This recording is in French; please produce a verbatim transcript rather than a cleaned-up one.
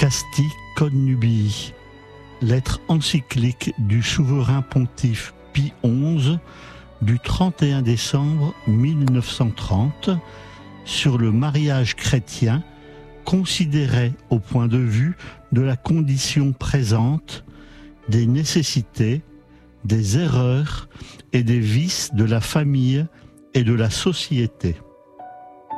Casti Connubii, lettre encyclique du souverain pontife Pie onze du trente et un décembre mille neuf cent trente sur le mariage chrétien, considéré au point de vue de la condition présente, des nécessités, des erreurs et des vices de la famille et de la société.